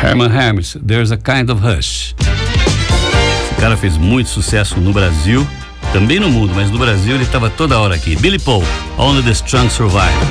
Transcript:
Herman Hermes, There's a Kind of Hush. Esse cara fez muito sucesso no Brasil, também no mundo, mas no Brasil ele estava toda hora aqui. Billy Paul, Only the Strong Survive.